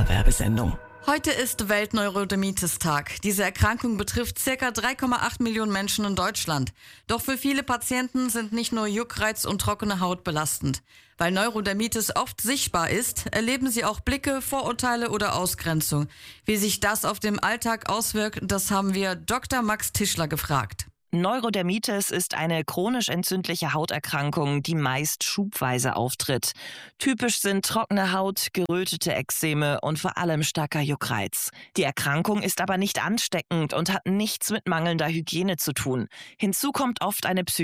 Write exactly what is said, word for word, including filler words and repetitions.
dieser Werbesendung. Heute ist Weltneurodermitis-Tag. Diese Erkrankung betrifft ca. drei Komma acht Millionen Menschen in Deutschland. Doch für viele Patienten sind nicht nur Juckreiz und trockene Haut belastend. Weil Neurodermitis oft sichtbar ist, erleben sie auch Blicke, Vorurteile oder Ausgrenzung. Wie sich das auf den Alltag auswirkt, das haben wir Doktor Max Tischler gefragt. Neurodermitis ist eine chronisch entzündliche Hauterkrankung, die meist schubweise auftritt. Typisch sind trockene Haut, gerötete Ekzeme und vor allem starker Juckreiz. Die Erkrankung ist aber nicht ansteckend und hat nichts mit mangelnder Hygiene zu tun. Hinzu kommt oft eine psychische